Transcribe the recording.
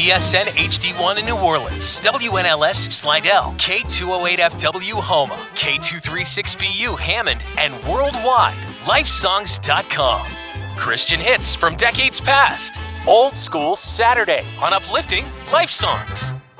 BSN HD1 in New Orleans, WNLS Slidell, K208FW Houma, K236BU Hammond, and worldwide, lifesongs.com. Christian hits from decades past. Old School Saturday on Uplifting Life Songs.